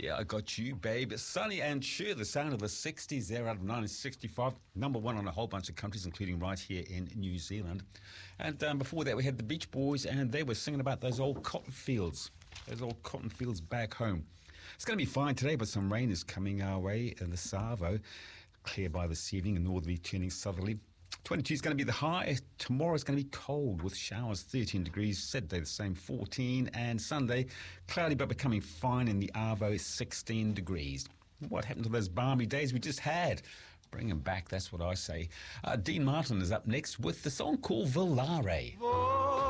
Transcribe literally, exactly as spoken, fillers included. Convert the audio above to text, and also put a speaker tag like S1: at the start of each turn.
S1: Yeah, I got you, babe. Sunny and Cher, the sound of the sixties there out of nineteen sixty-five. Number one on a whole bunch of countries, including right here in New Zealand. And um, before that, we had the Beach Boys, and they were singing about those old cotton fields, those old cotton fields back home. It's going to be fine today, but some rain is coming our way in the Savo. Clear by this evening and northerly turning southerly. twenty-two is going to be the high. Tomorrow is going to be cold with showers, thirteen degrees. Saturday the same, fourteen. And Sunday, cloudy but becoming fine in the Arvo, sixteen degrees. What happened to those balmy days we just had? Bring them back, that's what I say. Uh, Dean Martin is up next with the song called Volare.